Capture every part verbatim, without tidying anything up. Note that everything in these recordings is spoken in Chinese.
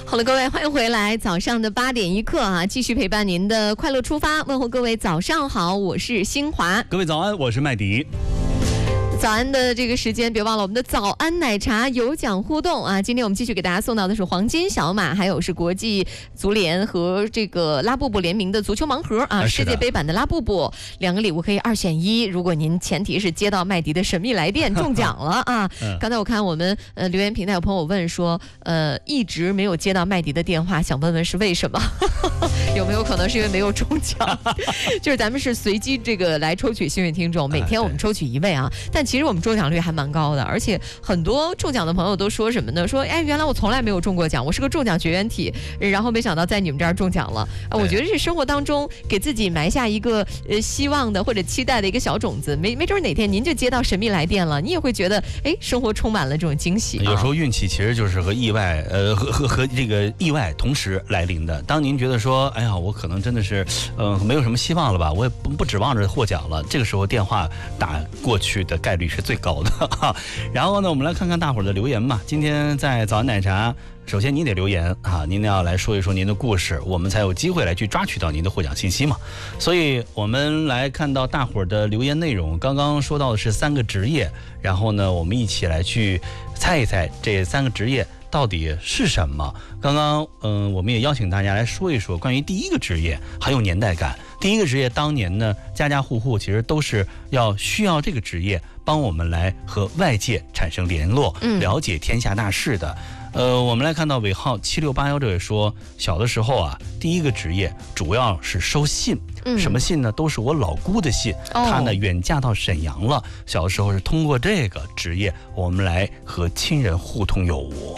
好了，各位，欢迎回来。早上的八点一刻啊，继续陪伴您的快乐出发。问候各位早上好，我是新华。 各位早安，我是麦迪。 早安的这个时间，别忘了我们的早安奶茶有奖互动啊！今天我们继续给大家送到的是黄金小马，还有是国际足联和这个拉布布联名的足球盲盒啊，世界杯版的拉布布，两个礼物可以二选一。如果您前提是接到麦迪的神秘来电中奖了啊！刚才我看我们呃留言平台有朋友问说，呃一直没有接到麦迪的电话，想问问是为什么？有没有可能是因为没有中奖？就是咱们是随机这个来抽取幸运听众，每天我们抽取一位啊，但其实我们中奖率还蛮高的，而且很多中奖的朋友都说什么呢？说哎，原来我从来没有中过奖，我是个中奖绝缘体，然后没想到在你们这儿中奖了。啊，我觉得是生活当中给自己埋下一个呃希望的或者期待的一个小种子，没没准哪天您就接到神秘来电了，你也会觉得哎，生活充满了这种惊喜、啊。 有时候运气其实就是和意外，呃，和和和这个意外同时来临的。当您觉得说，哎呀，我可能真的是，呃，没有什么希望了吧，我也不不指望着获奖了，这个时候电话打过去的概率是最高的哈。然后呢，我们来看看大伙儿的留言嘛。今天在早安奶茶，首先您得留言啊，您要来说一说您的故事，我们才有机会来去抓取到您的获奖信息嘛。所以我们来看到大伙儿的留言内容，刚刚说到的是三个职业，然后呢，我们一起来去猜一猜这三个职业到底是什么？刚刚嗯、呃，我们也邀请大家来说一说关于第一个职业，很有年代感。第一个职业当年呢，家家户户其实都是要需要这个职业帮我们来和外界产生联络，了解天下大事的。呃，我们来看到尾号七六八幺这位说，小的时候啊，第一个职业主要是收信。嗯、什么信呢？都是我老姑的信，哦、她呢远嫁到沈阳了。小的时候是通过这个职业，我们来和亲人互通有无。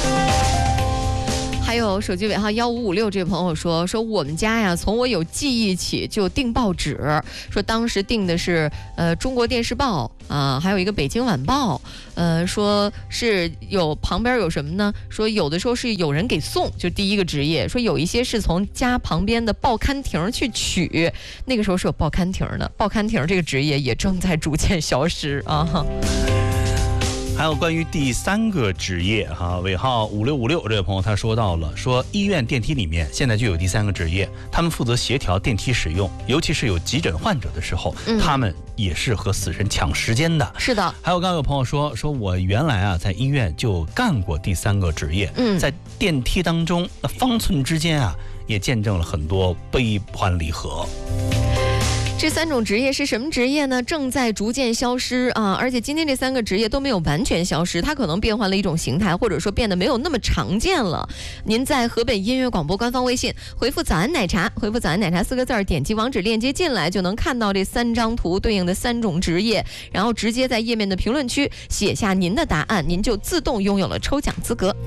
还有手机尾号幺五五六这位朋友说，说我们家呀，从我有记忆起就订报纸，说当时订的是呃中国电视报啊、呃，还有一个北京晚报，呃，说是有旁边有什么呢？说有的时候是有人给送，就第一个职业，说有一些是从家旁边的报刊亭去取，那个时候是有报刊亭的，报刊亭这个职业也正在逐渐消失啊。 还有关于第三个职业哈，尾号五六五六这位朋友他说到了，说医院电梯里面现在就有第三个职业，他们负责协调电梯使用，尤其是有急诊患者的时候，嗯、他们也是和死人抢时间的。 是的。 还有刚刚有朋友说，说我原来啊在医院就干过第三个职业，嗯，在电梯当中那方寸之间啊，也见证了很多悲欢离合。 这三种职业是什么职业呢？正在逐渐消失啊！而且今天这三个职业都没有完全消失，它可能变换了一种形态，或者说变得没有那么常见了。您在河北音乐广播官方微信回复“早安奶茶”，回复“早安奶茶”四个字儿，点击网址链接进来，就能看到这三张图对应的三种职业，然后直接在页面的评论区写下您的答案，您就自动拥有了抽奖资格。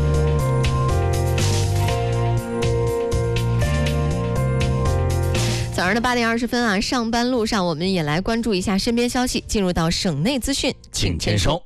早上的八点二十分啊，上班路上我们也来关注一下身边消息，进入到省内资讯， 请签收。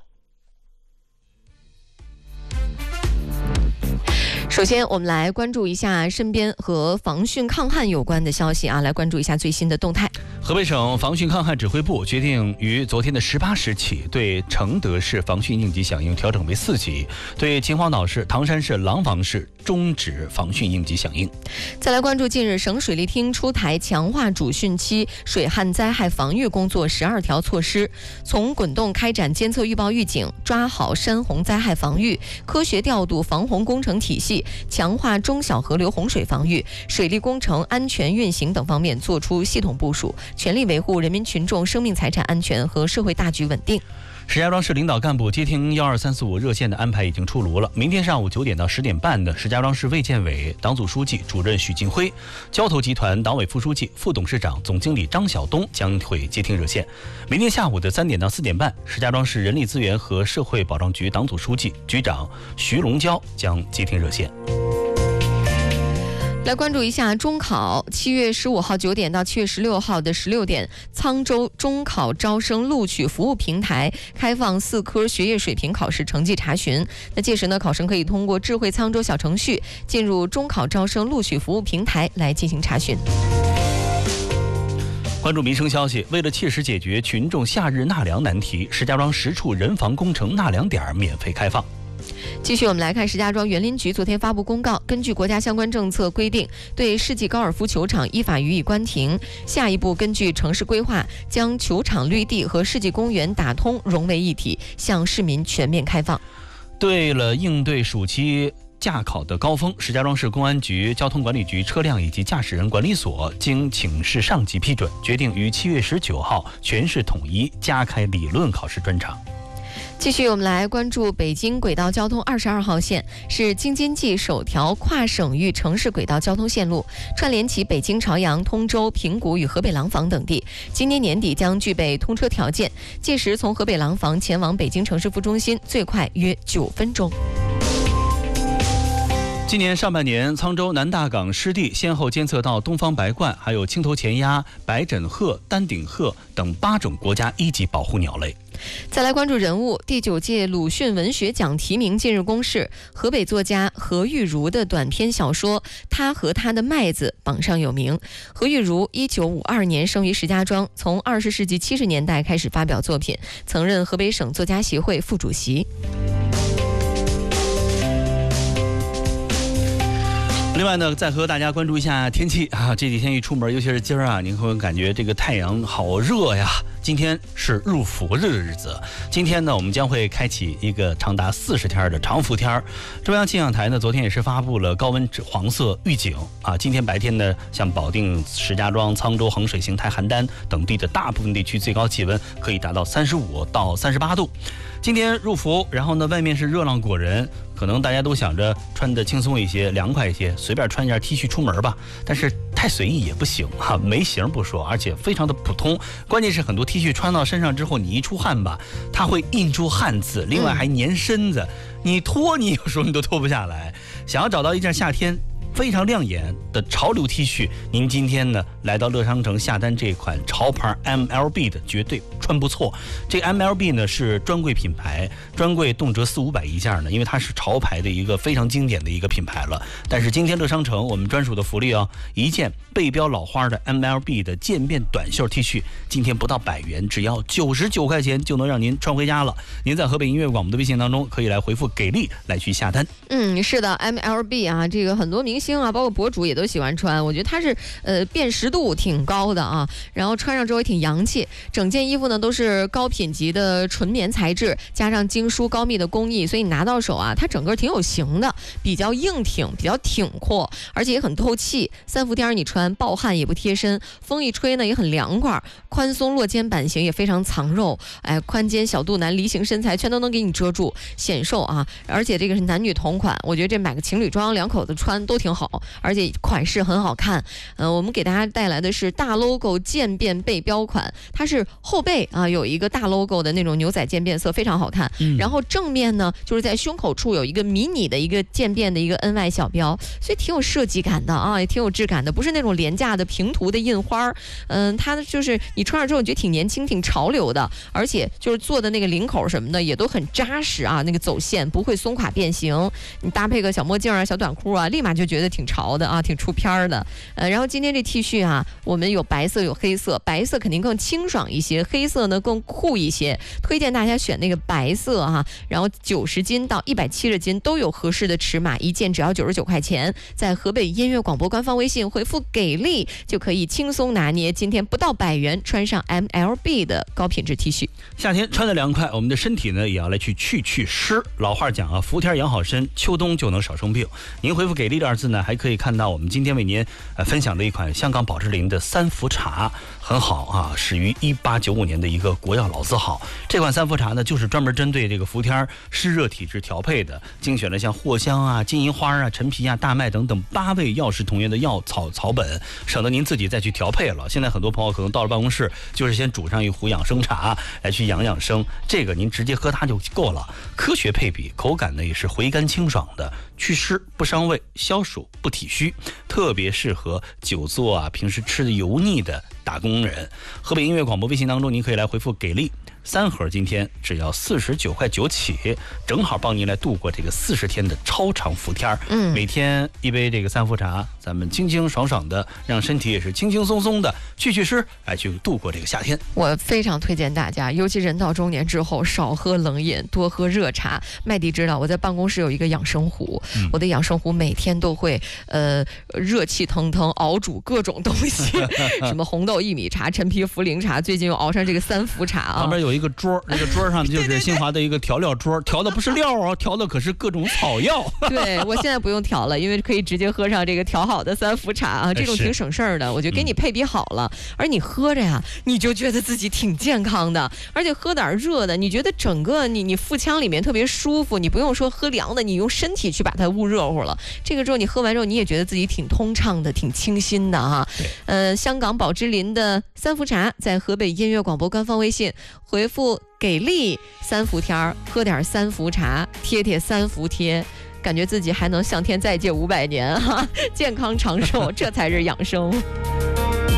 首先我们来关注一下身边和防汛抗旱有关的消息啊，来关注一下最新的动态。 河北省防汛抗旱指挥部决定于昨天的十八时起，对承德市防汛应急响应调整为四级，对秦皇岛市、唐山市、廊坊市终止防汛应急响应。 再来关注近日省水利厅出台强化主汛期水旱灾害防御工作十二条措施，从滚动开展监测预报预警，抓好山洪灾害防御，科学调度防洪工程体系，强化中小河流洪水防御，水利工程安全运行等方面作出系统部署，全力维护人民群众生命财产安全和社会大局稳定。 石家庄市领导干部接听幺二三四五热线的安排已经出炉了。明天上午九点到十点半的石家庄市卫健委党组书记、主任许进辉，交投集团党委副书记、副董事长、总经理张晓东将会接听热线。明天下午的三点到四点半，石家庄市人力资源和社会保障局党组书记、局长徐龙娇将接听热线。 来关注一下中考，七月十五号九点到七月十六号的十六点，沧州中考招生录取服务平台开放四科学业水平考试成绩查询。那届时呢，考生可以通过智慧沧州小程序进入中考招生录取服务平台来进行查询。 关注民生消息，为了切实解决群众夏日纳凉难题，石家庄十处人防工程纳凉点免费开放。 继续，我们来看石家庄园林局昨天发布公告，根据国家相关政策规定，对世纪高尔夫球场依法予以关停。下一步，根据城市规划，将球场绿地和世纪公园打通融为一体，向市民全面开放。 对了，应对暑期驾考的高峰，石家庄市公安局交通管理局车辆以及驾驶人管理所经请示上级批准，决定于七月十九号全市统一加开理论考试专场。 继续，我们来关注北京轨道交通二十二号线，是京津冀首条跨省域城市轨道交通线路，串联起北京朝阳、通州、平谷与河北廊坊等地。今年年底将具备通车条件，届时从河北廊坊前往北京城市副中心，最快约九分钟。 今年上半年，沧州南大港湿地先后监测到东方白鹳、还有青头前鸦、白枕鹤、丹顶鹤等八种国家一级保护鸟类。 再来关注人物，第九届鲁迅文学奖提名近日公示，河北作家何玉茹的短篇小说《他和他的麦子》榜上有名。何玉茹一九五二年生于石家庄，从二十世纪七十年代开始发表作品，曾任河北省作家协会副主席。 另外呢，再和大家关注一下天气啊，这几天一出门，尤其是今儿啊，您会感觉这个太阳好热呀。今天是入伏日的日子，今天呢，我们将会开启一个长达四十天的长伏天。中央气象台呢，昨天也是发布了高温黄色预警啊。今天白天呢，像保定、石家庄、沧州、衡水、邢台、邯郸等地的大部分地区最高气温可以达到三十五到三十八度。今天入伏，然后呢，外面是热浪裹人，可能大家都想着穿得轻松一些、凉快一些，随便穿一件 T 恤出门吧。但是太随意也不行哈、啊，没型不说，而且非常的普通。关键是很多 T 恤穿到身上之后，你一出汗吧，它会印出汗渍，另外还粘身子，你脱你有时候你都脱不下来。想要找到一件夏天非常亮眼的潮流 T 恤，您今天呢来到乐商城下单这款潮牌 M L B 的，绝对穿不错。这个 M L B 呢是专柜品牌，专柜动辄四五百一件呢，因为它是潮牌的一个非常经典的一个品牌了。但是今天乐商城我们专属的福利哦，一件背标老花的 M L B 的渐变短袖 T 恤，今天不到百元，只要九十九块钱就能让您穿回家了。您在河北音乐广播的微信当中可以来回复给力来去下单。 嗯，是的 ，M L B 啊，这个很多明星啊，包括博主也都喜欢穿。我觉得它是呃辨识度挺高的啊，然后穿上之后也挺洋气。整件衣服呢都是高品级的纯棉材质，加上精梳高密的工艺，所以你拿到手啊，它整个挺有型的，比较硬挺，比较挺阔，而且也很透气。三伏天你穿暴汗也不贴身，风一吹呢也很凉快。宽松落肩版型也非常藏肉，哎，宽肩小肚腩梨形身材全都能给你遮住，显瘦啊！而且这个是男女同款，我觉得这买个情侣装两口子穿都挺好，而且款式很好看。呃，我们给大家带来的是大 logo 渐变背标款，它是后背啊有一个大 logo 的那种牛仔渐变色，非常好看。嗯、然后正面呢就是在胸口处有一个迷你的一个渐变的一个 N Y 小标，所以挺有设计感的啊，也挺有质感的，不是那种廉价的平涂的印花。嗯，它就是你穿上之后你觉得挺年轻、挺潮流的，而且就是做的那个领口什么的也都很扎实啊，那个走线不会松垮变形。你搭配个小墨镜啊、小短裤啊，立马就觉得挺潮的啊，挺出片的。呃，然后今天这 T 恤啊，我们有白色有黑色，白色肯定更清爽一些，黑色呢更酷一些，推荐大家选那个白色哈、啊。然后九十斤到一百七十斤都有合适的尺码，一件只要九十九块钱，在河北音乐广播官方微信回复给力就可以轻松拿捏，今天不到百元穿上 M L B 的高品质 T 恤。 夏天穿得凉快，我们的身体呢也要来去去去湿。老话讲啊，伏天养好身，秋冬就能少生病。您回复给力的二字呢，还可以看到我们今天为您呃分享的一款香港宝芝林的三伏茶，很好啊，始于一八九五年的一个国药老字号。这款三伏茶呢，就是专门针对这个伏天湿热体质调配的，精选了像藿香啊、金银花啊、陈皮啊、大麦等等八味药食同源的药草草本，省得您自己再去调配了。现在很多朋友可能到了办公室，就是先煮上一壶养生茶来去养养生，这个您直接喝它就够了。科学配比，口感呢也是回甘清爽的，祛湿不伤胃，消暑不体虚，特别适合久坐啊、平时吃的油腻的打工人。河北音乐广播微信当中，您可以来回复给力， 三盒今天只要四十九块九起，正好帮您来度过这个四十天的超长伏天。嗯，每天一杯这个三伏茶，咱们清清爽爽的，让身体也是轻轻松松的去去湿，来去度过这个夏天。 我非常推荐大家，尤其人到中年之后，少喝冷饮，多喝热茶。麦迪知道我在办公室有一个养生壶，嗯、我的养生壶每天都会呃热气腾腾熬煮各种东西，什么红豆薏米茶、陈皮茯苓茶，最近又熬上这个三伏茶啊。 旁边有一个桌，那个桌上就是新华的一个调料桌，调的不是料哦，调的可是各种草药。 对，我现在不用调了，因为可以直接喝上这个调好的三伏茶啊，这种挺省事儿的。我就给你配比好了，嗯、而你喝着呀，你就觉得自己挺健康的，而且喝点热的，你觉得整个你你腹腔里面特别舒服，你不用说喝凉的，你用身体去把它捂热乎了。这个之后你喝完之后，你也觉得自己挺通畅的，挺清新的哈。呃，香港宝芝林的三伏茶，在河北音乐广播官方微信回复给力三伏天儿，喝点三伏茶，贴贴三伏贴，感觉自己还能向天再借五百年哈，健康长寿，这才是养生。